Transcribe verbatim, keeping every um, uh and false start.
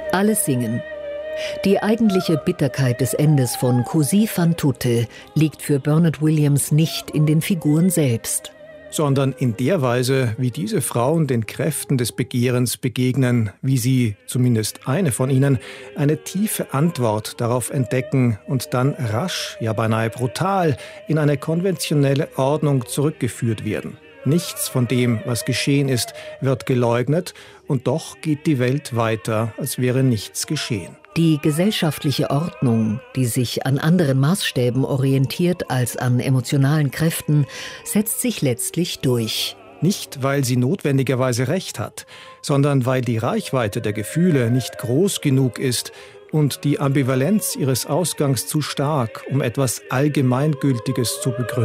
Alles singen. Die eigentliche Bitterkeit des Endes von Così fan tutte liegt für Bernard Williams nicht in den Figuren selbst, sondern in der Weise, wie diese Frauen den Kräften des Begehrens begegnen, wie sie, zumindest eine von ihnen, eine tiefe Antwort darauf entdecken und dann rasch, ja beinahe brutal, in eine konventionelle Ordnung zurückgeführt werden. Nichts von dem, was geschehen ist, wird geleugnet, und doch geht die Welt weiter, als wäre nichts geschehen. Die gesellschaftliche Ordnung, die sich an anderen Maßstäben orientiert als an emotionalen Kräften, setzt sich letztlich durch. Nicht, weil sie notwendigerweise recht hat, sondern weil die Reichweite der Gefühle nicht groß genug ist und die Ambivalenz ihres Ausgangs zu stark, um etwas Allgemeingültiges zu begründen.